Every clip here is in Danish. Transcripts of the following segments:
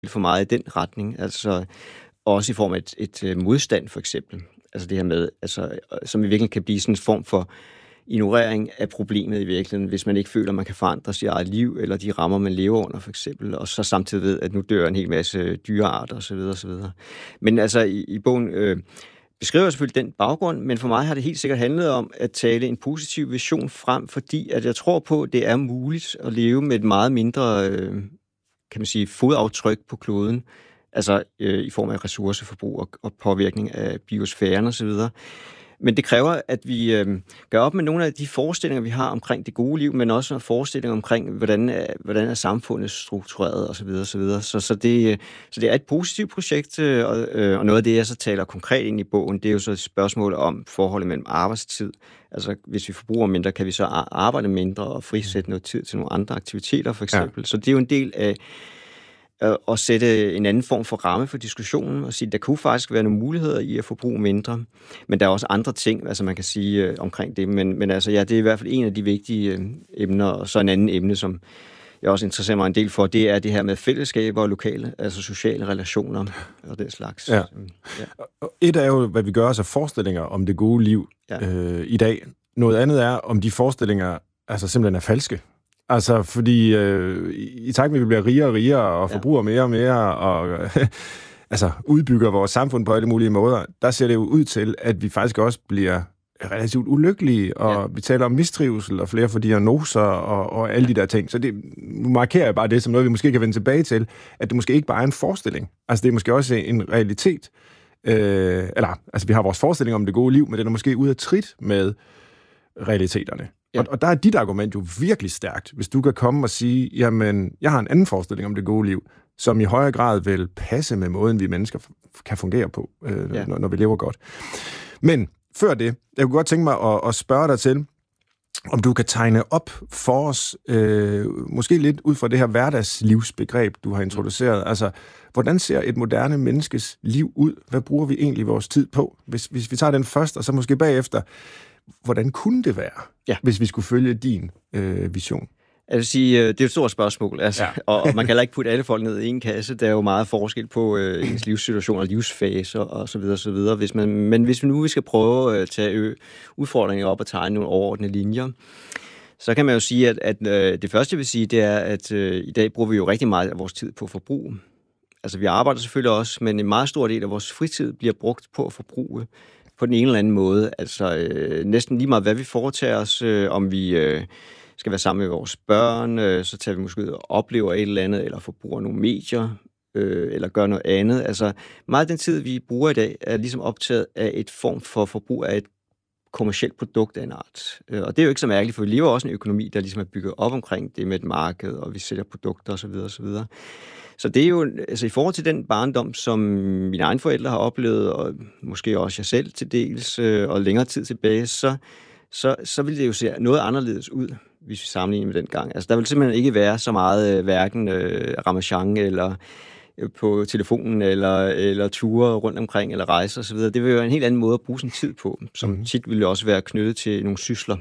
for meget i den retning, altså også i form af et modstand for eksempel. Altså det her med, altså, som i virkeligheden kan blive sådan en form for ignorering af problemet i virkeligheden, hvis man ikke føler, at man kan forandre sit eget liv, eller de rammer, man lever under, for eksempel, og så samtidig ved, at nu dør en hel masse dyrearter, osv. osv. Men altså, i bogen beskriver jeg selvfølgelig den baggrund, men for mig har det helt sikkert handlet om at tale en positiv vision frem, fordi at jeg tror på, at det er muligt at leve med et meget mindre, kan man sige, fodaftryk på kloden, altså i form af ressourceforbrug og påvirkning af biosfæren osv. Men det kræver, at vi gør op med nogle af de forestillinger, vi har omkring det gode liv, men også forestillinger omkring, hvordan er samfundet struktureret osv. Så det er et positivt projekt, og noget af det, jeg så taler konkret ind i bogen, det er jo så et spørgsmål om forholdet mellem arbejdstid. Altså, hvis vi forbruger mindre, kan vi så arbejde mindre og frisætte noget tid til nogle andre aktiviteter, for eksempel. Ja. Så det er jo en del af at sætte en anden form for ramme for diskussionen og sige, at der kunne faktisk være nogle muligheder i at forbruge mindre. Men der er også andre ting, altså man kan sige omkring det. Men altså, ja, det er i hvert fald en af de vigtige emner. Og så en anden emne, som jeg også interesserer mig en del for, det er det her med fællesskaber og lokale, altså sociale relationer og den slags. Ja. Og et er jo, hvad vi gør os af forestillinger om det gode liv i dag. Noget andet er, om de forestillinger altså simpelthen er falske. Altså, fordi i takt med, at vi bliver rigere og rigere, og forbruger mere og mere, og altså udbygger vores samfund på alle mulige måder, der ser det jo ud til, at vi faktisk også bliver relativt ulykkelige, og vi taler om mistrivsel, og flere for diagnoser, og alle de der ting. Så det markerer jeg bare det som noget, vi måske kan vende tilbage til, at det måske ikke bare er en forestilling. Altså, det er måske også en realitet. Altså, vi har vores forestilling om det gode liv, men den er måske ude af trit med realiteterne. Ja. Og der er dit argument jo virkelig stærkt, hvis du kan komme og sige, jamen, jeg har en anden forestilling om det gode liv, som i højere grad vil passe med måden, vi mennesker kan fungere på, når vi lever godt. Men før det, jeg kunne godt tænke mig at spørge dig til, om du kan tegne op for os, måske lidt ud fra det her hverdagslivsbegreb, du har introduceret. Altså, hvordan ser et moderne menneskes liv ud? Hvad bruger vi egentlig vores tid på? Hvis vi tager den først, og så måske bagefter, hvordan kunne det være, hvis vi skulle følge din vision? Jeg vil sige, det er et stort spørgsmål, altså, og man kan heller ikke putte alle folk ned i en kasse. Der er jo meget forskel på ens livssituation og livsfaser og så videre, så videre. Men hvis vi nu skal prøve at tage udfordringer op og tegne nogle overordnede linjer, så kan man jo sige, at det første, jeg vil sige, det er, at i dag bruger vi jo rigtig meget af vores tid på forbrug. Altså, vi arbejder selvfølgelig også, men en meget stor del af vores fritid bliver brugt på at forbruge på den ene eller anden måde. Altså, næsten lige meget, hvad vi foretager os, om vi skal være sammen med vores børn, så tager vi måske ud og oplever et eller andet, eller forbruger nogle medier, eller gør noget andet. Altså, meget af den tid, vi bruger i dag, er ligesom optaget af et form for forbrug af et kommercielt produkt af en art. Og det er jo ikke så mærkeligt, for vi lever også en økonomi, der ligesom er bygget op omkring det med et marked, og vi sælger produkter osv. osv. Så det er jo, altså i forhold til den barndom, som mine egne forældre har oplevet, og måske også jeg selv til dels, og længere tid tilbage, så vil det jo se noget anderledes ud, hvis vi sammenligner med den gang. Altså der vil simpelthen ikke være så meget hverken ramachan eller på telefonen, eller ture rundt omkring, eller rejser osv. Det vil jo en helt anden måde at bruge sin tid på, som tit vil også være knyttet til nogle sysler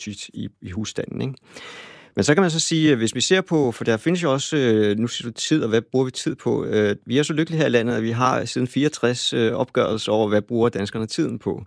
i husstanden, ikke? Men så kan man så sige, hvis vi ser på, for der findes jo også, nu siger du tid, og hvad bruger vi tid på? Vi er så lykkelige her i landet, at vi har siden 64 opgørelse over, hvad bruger danskerne tiden på.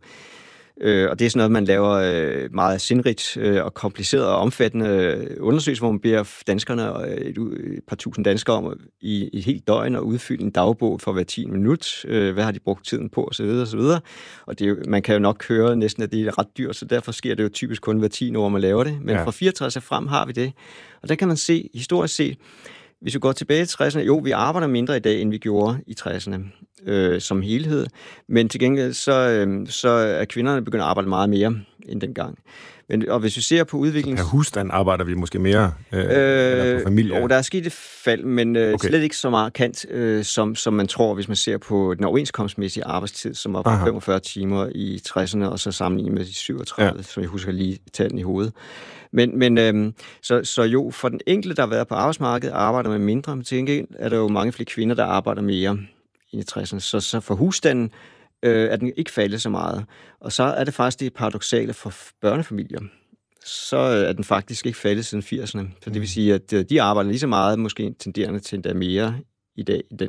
Og det er sådan noget, man laver meget sindrigt og kompliceret og omfattende undersøgelser, hvor man beder danskerne, et par tusind danskere om i et helt døgn at udfylde en dagbog for hver 10 minut. Hvad har de brugt tiden på, osv. osv. Og det er jo, man kan jo nok høre næsten, at det er ret dyrt, så derfor sker det jo typisk kun hver 10 år, man laver det. Men fra 64 og frem har vi det. Og der kan man se, historisk set, hvis vi går tilbage til 60'erne, jo, vi arbejder mindre i dag, end vi gjorde i 60'erne som helhed, men til gengæld så er kvinderne begyndt at arbejde meget mere end dengang. Og hvis vi ser på udviklingen... Per husstand arbejder vi måske mere, eller på familie? Der er sket et fald, men slet ikke så markant, som man tror, hvis man ser på den overenskomstmæssige arbejdstid, som var på 45 timer i 60'erne, og så sammenlignet med de 37, så jeg husker lige tallene i hovedet. Så jo, for den enkelte, der har været på arbejdsmarkedet, arbejder man mindre, men til gengæld er der jo mange flere kvinder, der arbejder mere i 60'erne. Så for husstanden er den ikke faldet så meget. Og så er det faktisk det paradoksale for børnefamilier. Så er den faktisk ikke faldet siden 80'erne. Så det vil sige, at de arbejder lige så meget, måske tenderende til endda mere i dag i den